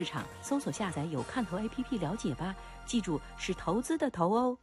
市场，搜索下载有看头 APP 了解吧，记住是投资的投哦。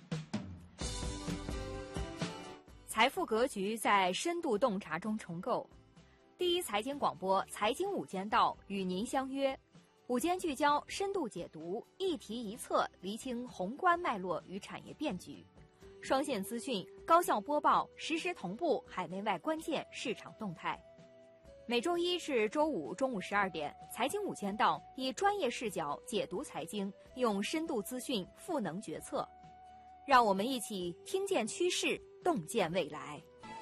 财富格局在深度洞察中重构。第一财经广播财经午间道与您相约，午间聚焦，深度解读，一题一策，厘清宏观脉络与产业变局，双线资讯，高效播报，实时同步海内外关键市场动态。每周一至周五中午12点，财经午间道以专业视角解读财经，用深度资讯赋能决策。让我们一起听见趋势，洞见未来。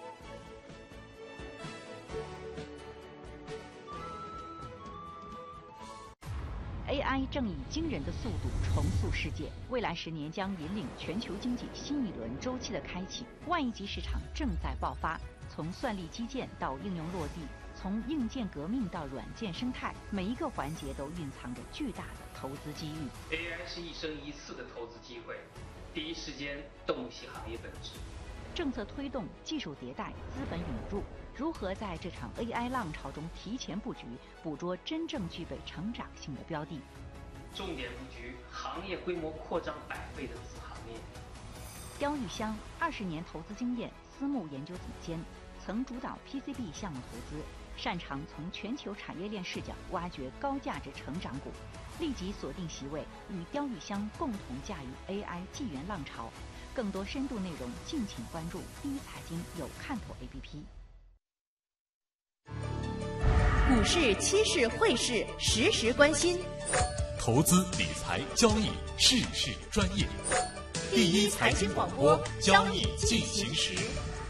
AI 正以惊人的速度重塑世界，未来10年将引领全球经济新一轮周期的开启。万亿级市场正在爆发，从算力基建到应用落地，从硬件革命到软件生态，每一个环节都蕴藏着巨大的投资机遇。 AI 是一生一次的投资机会，第一时间洞悉行业本质。 政策推动、技术迭代、资本引入，如何在这场 AI 浪潮中提前布局，捕捉真正具备成长性的标的？ 重点布局行业规模扩张100倍的子行业。 刁玉香20年投资经验，私募研究总监，曾主导 PCB 项目投资，擅长从全球产业链视角挖掘高价值成长股。立即锁定席位，与刁玉香共同驾驭 AI 纪元浪潮。更多深度内容，敬请关注第一财经有看头 APP。 股市、期市、汇市，时时关心。 投资理财交易，事事专业。第一财经广播，交易进行时。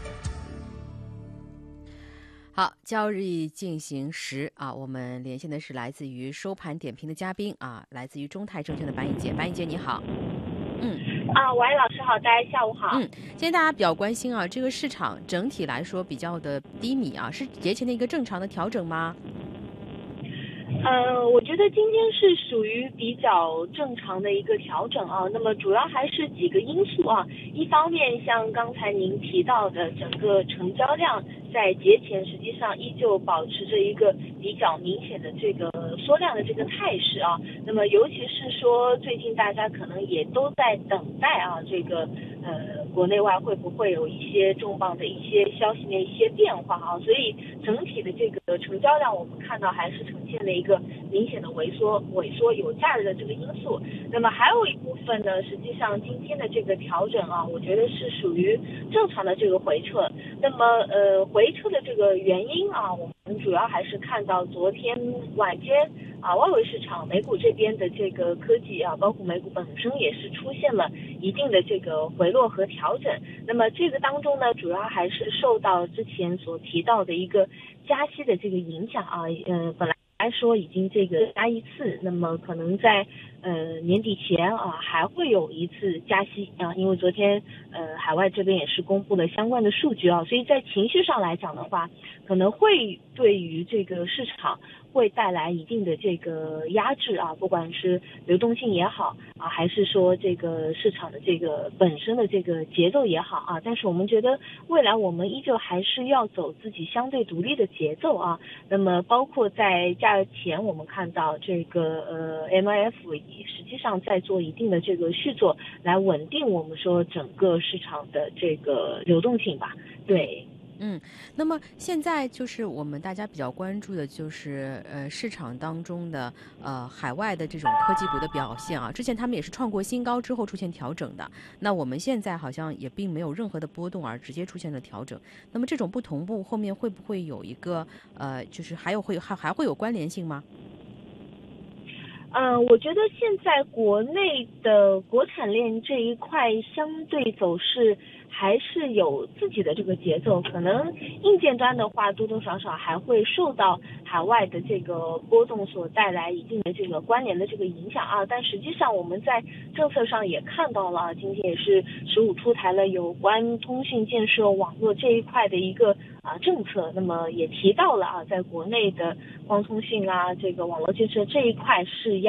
好，交易进行时啊，我们连线的是来自于收盘点评的嘉宾啊，来自于中泰证券的白颖杰。白颖杰你好。 喂，老师好，大家下午好。 今天大家比较关心啊，这个市场整体来说比较的低迷啊，是节前的一个正常的调整吗？ 我觉得今天是属于比较正常的一个调整啊。那么主要还是几个因素啊。一方面，像刚才您提到的，整个成交量在节前实际上依旧保持着一个比较明显的这个缩量的这个态势啊。那么尤其是说最近大家可能也都在等待啊，这个国内外会不会有一些重磅的一些消息的一些变化啊。所以整体的这个成交量我们看到还是呈现了一个明显的萎缩，有假日的这个因素。那么还有一部分呢，实际上今天的这个调整啊，我觉得是属于正常的这个回撤。那么回撤的这个原因啊，我们主要还是看到昨天晚间啊，外围市场美股这边的这个科技啊，包括美股本身也是出现了一定的这个回落和调整。那么这个当中呢，主要还是受到之前所提到的一个加息的这个影响啊。本来说已经这个加一次，那么可能在年底前啊还会有一次加息啊，因为昨天海外这边也是公布了相关的数据啊，所以在情绪上来讲的话，可能会对于这个市场会带来一定的这个压制啊，不管是流动性也好啊，还是说这个市场的这个本身的这个节奏也好啊，但是我们觉得未来我们依旧还是要走自己相对独立的节奏啊。那么包括在假日前，我们看到这个MLF 实际上在做一定的这个续作，来稳定我们说整个市场的这个流动性吧。对。 那么现在就是我们大家比较关注的就是市场当中的海外的这种科技股的表现啊，之前他们也是创过新高之后出现调整的，那我们现在好像也并没有任何的波动而直接出现了调整，那么这种不同步后面会不会有一个就是还会有关联性吗？ 我觉得现在国内的国产链这一块相对走势还是有自己的这个节奏，可能硬件端的话多多少少还会受到海外的这个波动所带来一定的这个关联的这个影响啊。但实际上我们在政策上也看到了，今天也是15出台了有关通讯建设网络这一块的一个政策，那么也提到了在国内的光通讯这个网络建设这一块是要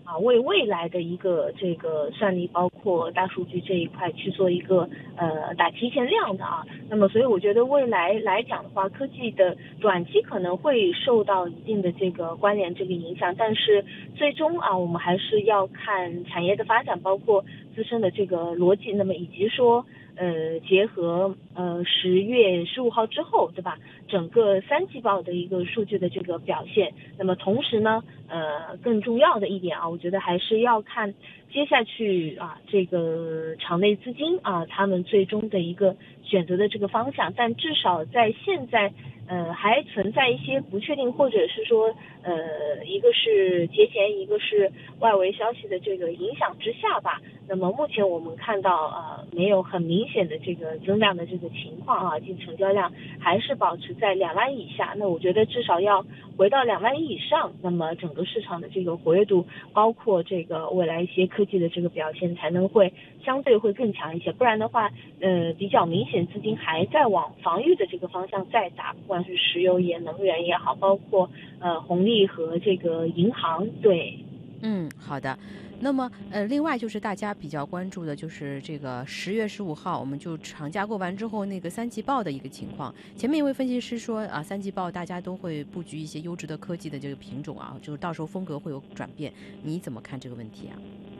为未来的一个这个算力包括大数据这一块去做一个打提前量的那么所以我觉得未来来讲的话，科技的短期可能会受到一定的这个关联这个影响，但是最终我们还是要看产业的发展，包括自身的这个逻辑，那么以及说结合10月15号之后，对吧？整个3季报的一个数据的这个表现。那么同时呢，更重要的一点我觉得还是要看接下去这个场内资金他们最终的一个选择的这个方向。但至少在现在还存在一些不确定，或者是说一个是节前，一个是外围消息的这个影响之下吧。那么目前我们看到没有很明显的这个增量的这个情况净成交量还是保持在2万亿以下。那我觉得至少要回到2万亿以上，那么整个市场的这个活跃度，包括这个未来一些科技的这个表现才能会相对会更强一些。不然的话比较明显资金还在往防御的这个方向再打，不管是石油也能源也好，包括红利和这个银行。对， 好的。那么另外就是大家比较关注的就是这个10月15号，我们就长假过完之后那个3季报的一个情况。前面一位分析师说3季报大家都会布局一些优质的科技的这个品种就是到时候风格会有转变，你怎么看这个问题啊？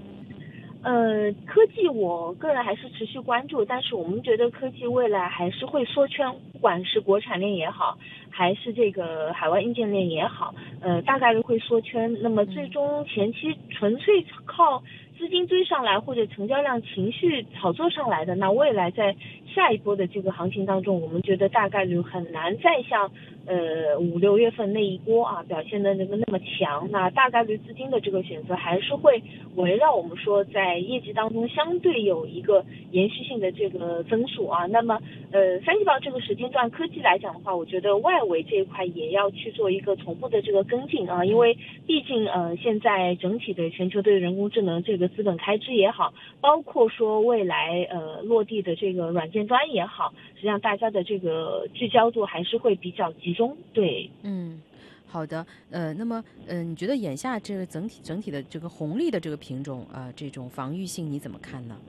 科技我个人还是持续关注，但是我们觉得科技未来还是会缩圈，不管是国产链也好，还是这个海外硬件链也好，大概率会缩圈。那么最终前期纯粹靠资金追上来或者成交量情绪炒作上来的，那未来在下一波的这个行情当中，我们觉得大概率很难再像5、6月份那一波表现的那么强。那大概率资金的这个选择还是会围绕我们说在业绩当中相对有一个延续性的这个增速那么3季报这个时间段科技来讲的话，我觉得外围这一块也要去做一个同步的这个跟进因为毕竟现在整体的全球对人工智能这个资本开支也好，包括说未来落地的这个软件端也好，实际上大家的这个聚焦度还是会比较集中。对， 好的，那么你觉得眼下这个整体的这个红利的这个品种这种防御性你怎么看呢？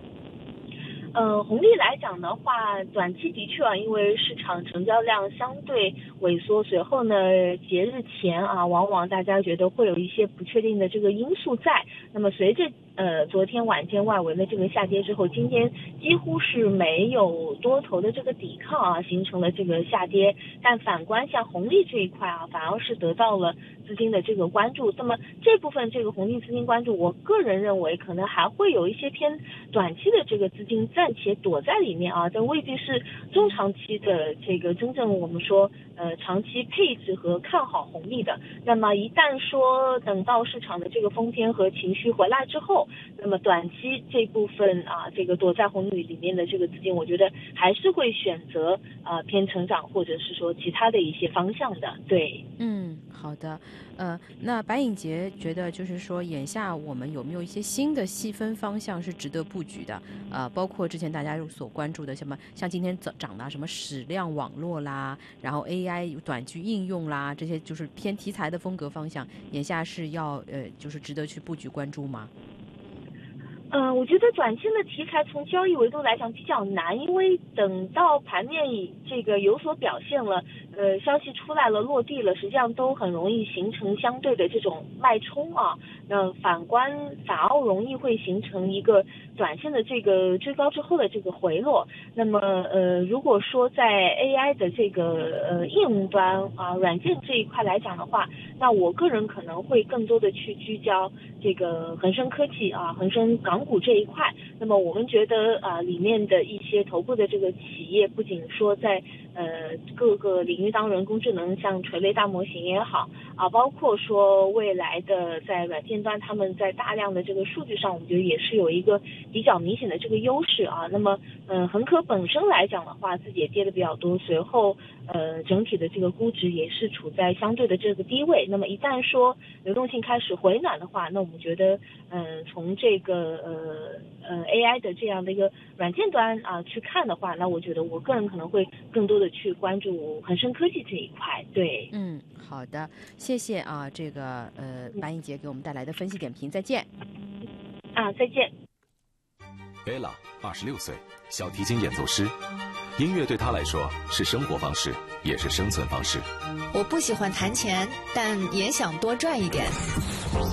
红利来讲的话，短期的确因为市场成交量相对萎缩，随后呢节日前往往大家觉得会有一些不确定的这个因素在。那么随着昨天晚间外围的这个下跌之后，今天几乎是没有多头的这个抵抗形成了这个下跌。但反观像红利这一块反而是得到了资金的这个关注。那么这部分这个红利资金关注，我个人认为可能还会有一些偏短期的这个资金暂且躲在里面但未必是中长期的这个真正我们说长期配置和看好红利的。那么一旦说等到市场的这个风偏和情绪回来之后，那么短期这部分这个躲在红利里面的这个资金，我觉得还是会选择偏成长或者是说其他的一些方向的。对， 好的，那白颖杰觉得就是说眼下我们有没有一些新的细分方向是值得布局的？包括之前大家所关注的像今天涨的什么矢量网络啦，然后 AI 短剧应用啦，这些就是偏题材的风格方向，眼下是要就是值得去布局关注吗？ 我觉得短期的题材从交易维度来讲比较难，因为等到盘面这个有所表现了，消息出来了，落地了，实际上都很容易形成相对的这种脉冲那反而容易会形成一个短线的这个追高之后的这个回落。那么如果说在 AI 的这个应用端软件这一块来讲的话，那我个人可能会更多的去聚焦这个恒生科技恒生港股这一块。那么我们觉得里面的一些头部的这个企业，不仅说在各个领域当人工智能像垂类大模型也好包括说未来的在软件端他们在大量的这个数据上，我们觉得也是有一个比较明显的这个优势那么恒科本身来讲的话，自己也跌的比较多，随后整体的这个估值也是处在相对的这个低位。那么一旦说流动性开始回暖的话，那我们觉得从这个AI 的这样的一个软件端去看的话，那我觉得我个人可能会更多的去关注恒生科技这一块。对， 好的，谢谢啊，这个白英杰给我们带来的分析点评，再见。 再见。 Bella 26岁，小提琴演奏师，音乐对她来说是生活方式，也是生存方式。 我不喜欢弹钱，但也想多赚一点。